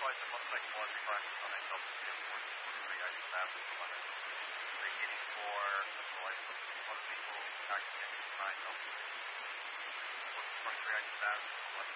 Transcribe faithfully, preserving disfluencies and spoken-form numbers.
advise the suspect was requested on a double zero four three. I established one of the getting for the license of people acting in nine double twenty-three. I established one